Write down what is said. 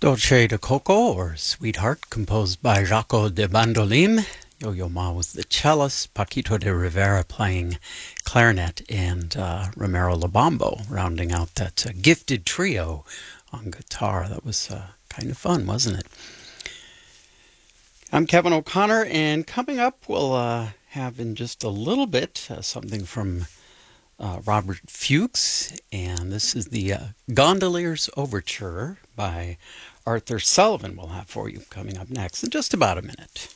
Dolce de Coco, or Sweetheart, composed by Jaco de Bandolim. Yo-Yo Ma was the cellist, Paquito de Rivera playing clarinet, and Romero Lobambo rounding out that gifted trio on guitar. That was kind of fun, wasn't it? I'm Kevin O'Connor, and coming up we'll have in just a little bit something from Robert Fuchs, and this is the Gondolier's Overture by Arthur Sullivan we'll have for you coming up next in just about a minute.